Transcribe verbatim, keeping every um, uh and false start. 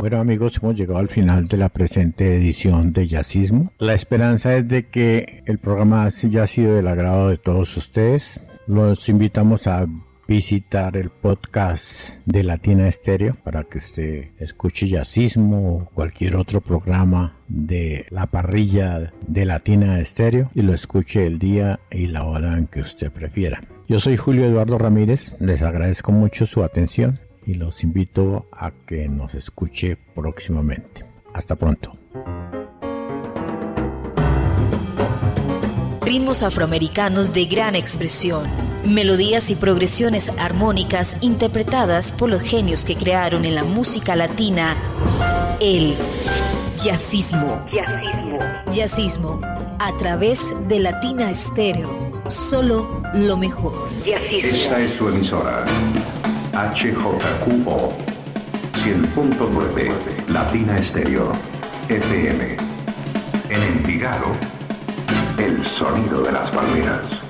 Bueno amigos, hemos llegado al final de la presente edición de Jazzismo. La esperanza es de que el programa haya sido del agrado de todos ustedes. Los invitamos a visitar el podcast de Latina Estéreo para que usted escuche Jazzismo o cualquier otro programa de la parrilla de Latina Estéreo y lo escuche el día y la hora en que usted prefiera. Yo soy Julio Eduardo Ramírez, les agradezco mucho su atención y los invito a que nos escuche próximamente. Hasta pronto. Ritmos afroamericanos de gran expresión, melodías y progresiones armónicas interpretadas por los genios que crearon en la música latina el jazzismo. Jazzismo. Jazzismo a través de Latina Estéreo. Solo lo mejor. Jazzismo. Esta es su emisora H J Q O cien punto nueve Latina Estéreo F M. En Envigado, el sonido de las palmeras.